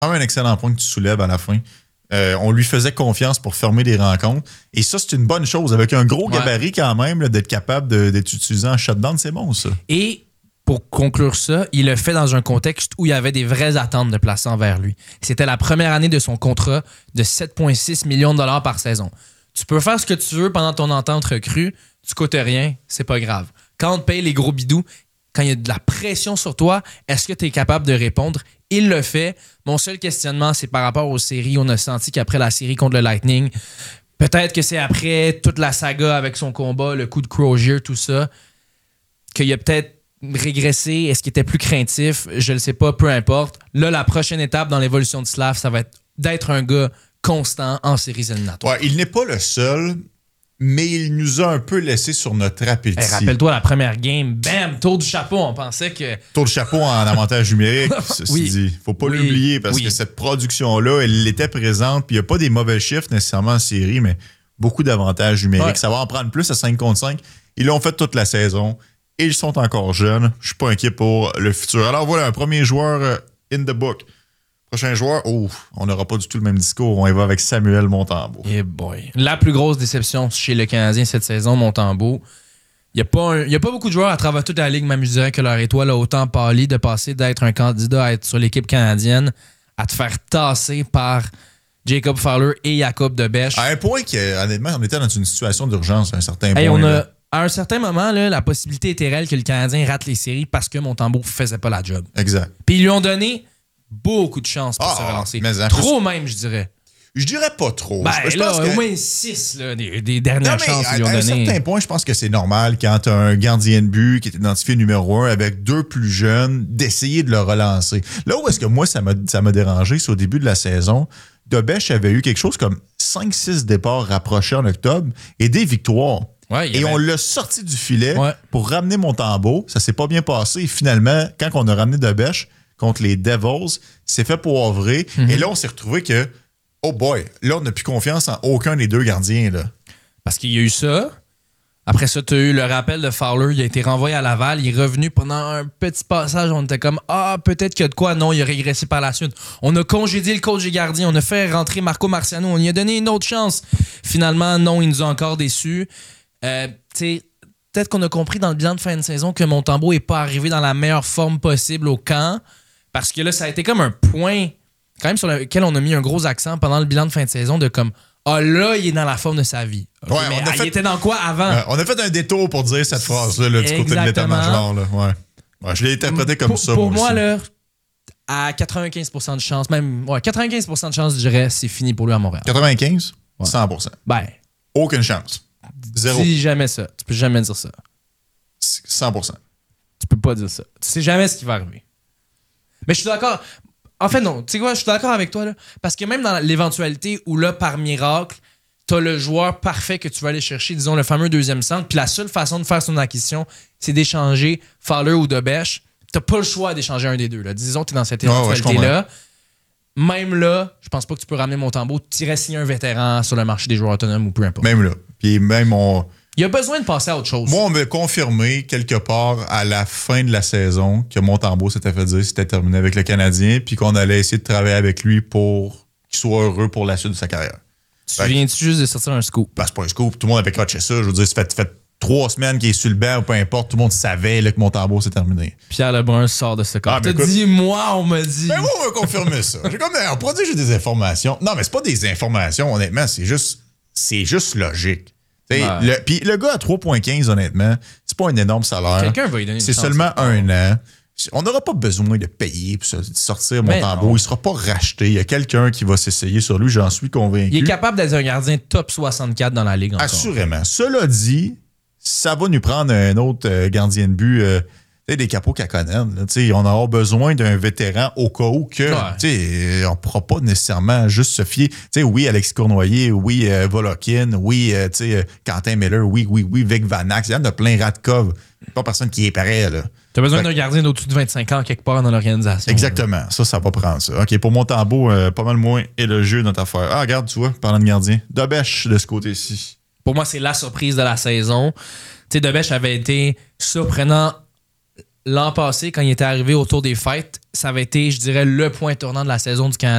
Un excellent point que tu soulèves à la fin. On lui faisait confiance pour fermer des rencontres. Et ça, c'est une bonne chose. Avec un gros gabarit quand même, là, d'être capable d'être utilisé en shutdown, c'est bon, ça. Et pour conclure ça, il le fait dans un contexte où il y avait des vraies attentes de placer envers lui. C'était la première année de son contrat de 7,6 millions de dollars par saison. Tu peux faire ce que tu veux pendant ton entente recrue, tu coûtes rien, c'est pas grave. Quand on te paye les gros bidous, quand il y a de la pression sur toi, est-ce que tu es capable de répondre? Il le fait. Mon seul questionnement, c'est par rapport aux séries. On a senti qu'après la série contre le Lightning, peut-être que c'est après toute la saga avec son combat, le coup de Crozier, tout ça, qu'il a peut-être régressé. Est-ce qu'il était plus craintif? Je ne le sais pas, peu importe. Là, la prochaine étape dans l'évolution de Slav, ça va être d'être un gars constant en séries éliminatoires. Ouais, il n'est pas le seul, mais il nous a un peu laissé sur notre appétit. Hey, rappelle-toi, la première game, bam, tour du chapeau, on pensait que... Tour de chapeau en avantage numérique, Oui. dit. Faut pas l'oublier parce que cette production-là, elle était présente, puis il n'y a pas des mauvais chiffres nécessairement en série, mais beaucoup d'avantages numériques. Ouais. Ça va en prendre plus à 5 contre 5. Ils l'ont fait toute la saison et ils sont encore jeunes. Je suis pas inquiet pour le futur. Alors voilà, un premier joueur in the book. Prochain joueur, on n'aura pas du tout le même discours. On y va avec Samuel Montembeault. Eh boy. La plus grosse déception chez le Canadien cette saison, Montembeault. Il n'y a pas beaucoup de joueurs à travers toute la ligue, même je dirais que leur étoile a autant pâli de passer d'être un candidat à être sur l'équipe canadienne à te faire tasser par Jacob Fowler et Jacob Debèche. À un point que, honnêtement, on était dans une situation d'urgence à un certain point. Hey, là. à un certain moment, là, la possibilité était réelle que le Canadien rate les séries parce que Montembeault ne faisait pas la job. Exact. Puis ils lui ont donné beaucoup de chance pour se relancer. Trop même, je dirais. Je dirais pas trop. Ben je là, pense que... au moins 6 des dernières chances qu'ils lui ont à un donné. certain point, je pense que c'est normal quand tu as un gardien de but qui est identifié numéro 1 avec 2 plus jeunes, d'essayer de le relancer. Là où est-ce que moi, ça m'a dérangé, c'est au début de la saison. Debèche avait eu quelque chose comme 5-6 départs rapprochés en octobre et des victoires. Ouais, et on l'a sorti du filet pour ramener Montembeault. Ça s'est pas bien passé. Et finalement, quand on a ramené Debèche contre les Devils, c'est fait poivrer. Et là, on s'est retrouvé que, oh boy, là, on n'a plus confiance en aucun des deux gardiens. Là. Parce qu'il y a eu ça. Après ça, tu as eu le rappel de Fowler. Il a été renvoyé à Laval. Il est revenu pendant un petit passage. On était comme, peut-être qu'il y a de quoi. Non, il a régressé par la suite. On a congédié le coach des gardiens. On a fait rentrer Marco Marciano. On lui a donné une autre chance. Finalement, non, il nous a encore déçus. Peut-être qu'on a compris dans le bilan de fin de saison que Montembeault n'est pas arrivé dans la meilleure forme possible au camp. Parce que là, ça a été comme un point quand même sur lequel on a mis un gros accent pendant le bilan de fin de saison de comme là, il est dans la forme de sa vie. Okay, ouais, mais il était dans quoi avant? On a fait un détour pour dire cette phrase-là là, du côté de l'état-major. Là. Ouais, je l'ai interprété comme ça. Pour moi, là, à 95% de chance, même 95% de chance, je dirais, c'est fini pour lui à Montréal. 95? 100%. Ben. Aucune chance. Zéro. Dis jamais ça. Tu peux jamais dire ça. 100%. Tu peux pas dire ça. Tu sais jamais ce qui va arriver. Mais je suis d'accord. En fait, non. Tu sais quoi? Je suis d'accord avec toi, là. Parce que même dans l'éventualité où, là, par miracle, t'as le joueur parfait que tu vas aller chercher, disons, le fameux deuxième centre, puis la seule façon de faire son acquisition, c'est d'échanger Fowler ou Debèche. T'as pas le choix d'échanger un des deux, là. Disons que t'es dans cette éventualité-là. Même là, je pense pas que tu peux ramener Montembeault. Tu irais signer un vétéran sur le marché des joueurs autonomes ou peu importe. Même là. Puis même il y a besoin de passer à autre chose. Moi, on m'a confirmé quelque part à la fin de la saison que Montembeault s'était fait dire c'était terminé avec le Canadien puis qu'on allait essayer de travailler avec lui pour qu'il soit heureux pour la suite de sa carrière. Tu viens-tu juste de sortir un scoop? Ben, c'est pas un scoop. Tout le monde avait catché ça. Je veux dire, ça fait 3 semaines qu'il est sur le banc ou peu importe. Tout le monde savait là, que Montembeault s'est terminé. Pierre Lebrun sort de ce corps. T'as dit, on m'a dit. Ben, moi, on m'a confirmé ça. J'ai comme, on pourrait dire que j'ai des informations. Non, mais c'est pas des informations, honnêtement. C'est juste logique. Puis le gars à 3,15, honnêtement, c'est pas un énorme salaire. Quelqu'un va lui donner une C'est chance, seulement 1 an. On n'aura pas besoin de payer pour sortir Montembeault. Il ne sera pas racheté. Il y a quelqu'un qui va s'essayer sur lui, j'en suis convaincu. Il est capable d'être un gardien top 64 dans la Ligue encore. Assurément. Cela dit, ça va nous prendre un autre gardien de but, des Capo Kakkonen. On aura besoin d'un vétéran au cas où que on ne pourra pas nécessairement juste se fier. Oui, Alexis Cournoyer, oui, Volokin, oui, Quentin Miller, oui, Vic Vanax. Il y en a plein Radkov. Pas personne qui est pareil. Tu as besoin d'un gardien d'au-dessus de 25 ans quelque part dans l'organisation. Exactement. Ça va prendre ça. OK, pour Montembeault, pas mal moins élogieux notre affaire. Ah, regarde, tu vois, parlant de gardien, Debèche de ce côté-ci. Pour moi, c'est la surprise de la saison. Debèche avait été surprenant l'an passé quand il était arrivé autour des fêtes. Ça avait été, je dirais, le point tournant de la saison du Canada.